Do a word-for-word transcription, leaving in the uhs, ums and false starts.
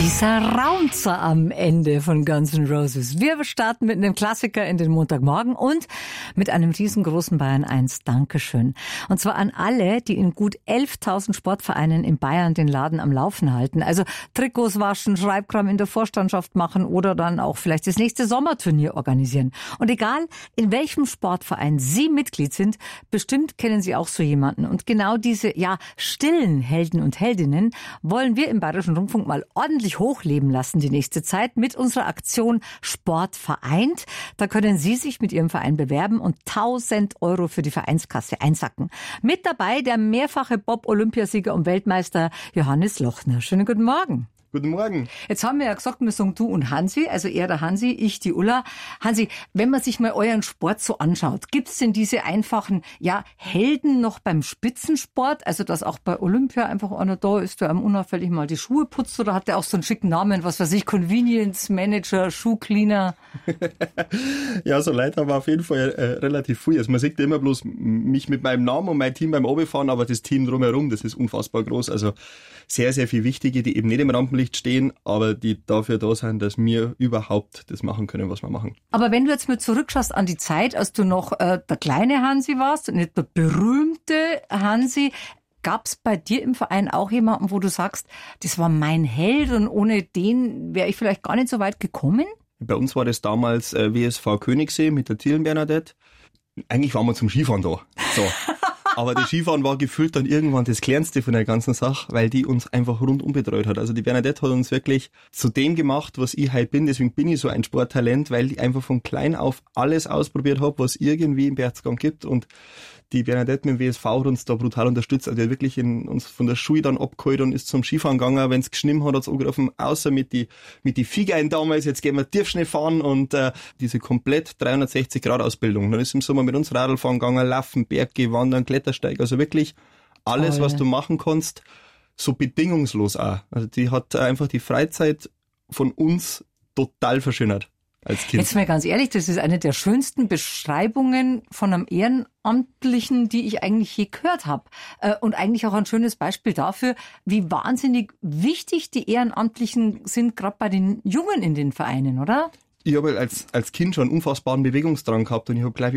Dieser Raunzer am Ende von Guns N' Roses. Wir starten mit einem Klassiker in den Montagmorgen und mit einem riesengroßen Bayern eins Dankeschön. Und zwar an alle, die in gut elftausend Sportvereinen in Bayern den Laden am Laufen halten. Also Trikots waschen, Schreibkram in der Vorstandschaft machen oder dann auch vielleicht das nächste Sommerturnier organisieren. Und egal, in welchem Sportverein Sie Mitglied sind, bestimmt kennen Sie auch so jemanden. Und genau diese, ja, stillen Helden und Heldinnen wollen wir im Bayerischen Rundfunk mal ordentlich hochleben lassen die nächste Zeit mit unserer Aktion Sport vereint. Da können Sie sich mit Ihrem Verein bewerben und tausend Euro für die Vereinskasse einsacken. Mit dabei der mehrfache Bob-Olympiasieger und Weltmeister Johannes Lochner. Schönen guten Morgen. Guten Morgen. Jetzt haben wir ja gesagt, wir sagen du und Hansi, also er der Hansi, ich die Ulla. Hansi, wenn man sich mal euren Sport so anschaut, gibt's denn diese einfachen, ja, Helden noch beim Spitzensport? Also, dass auch bei Olympia einfach einer da ist, der einem unauffällig mal die Schuhe putzt, oder hat der auch so einen schicken Namen, was weiß ich, Convenience Manager, Schuhcleaner? Ja, so Leute haben wir auf jeden Fall äh, relativ viel. Also man sieht immer bloß mich mit meinem Namen und mein Team beim Runterfahren, aber das Team drumherum, das ist unfassbar groß. Also sehr, sehr viel Wichtige, die eben nicht im Rampenlicht stehen, aber die dafür da sind, dass wir überhaupt das machen können, was wir machen. Aber wenn du jetzt mal zurückschaust an die Zeit, als du noch äh, der kleine Hansi warst und nicht der berühmte Hansi, gab's bei dir im Verein auch jemanden, wo du sagst, das war mein Held und ohne den wäre ich vielleicht gar nicht so weit gekommen? Bei uns war das damals äh, W S V Königssee mit der Thielen Bernadette. Eigentlich waren wir zum Skifahren da. So. Aber das Skifahren war gefühlt dann irgendwann das Kleinste von der ganzen Sache, weil die uns einfach rundum betreut hat. Also die Bernadette hat uns wirklich zu dem gemacht, was ich heute bin. Deswegen bin ich so ein Sporttalent, weil ich einfach von klein auf alles ausprobiert habe, was irgendwie im Berchtesgaden gibt. Und die Bernadette mit dem W S V hat uns da brutal unterstützt. Also die hat wirklich in, uns von der Schule dann abgeholt und ist zum Skifahren gegangen. Wenn es geschnitten hat, hat es angerufen, außer mit die mit die Fiegein damals, jetzt gehen wir Tiefschnee fahren und äh, diese komplett dreihundertsechzig Grad Ausbildung. Dann ist im Sommer mit uns Radl fahren gegangen, Laufen, Berge, Wandern, Klettersteig. Also wirklich alles, Toll. Was du machen kannst, so bedingungslos auch. Also die hat einfach die Freizeit von uns total verschönert. Als Kind. Jetzt mal ganz ehrlich, das ist eine der schönsten Beschreibungen von einem Ehrenamtlichen, die ich eigentlich je gehört habe. Und eigentlich auch ein schönes Beispiel dafür, wie wahnsinnig wichtig die Ehrenamtlichen sind, gerade bei den Jungen in den Vereinen, oder? Ich habe als, als Kind schon einen unfassbaren Bewegungsdrang gehabt und ich habe gleich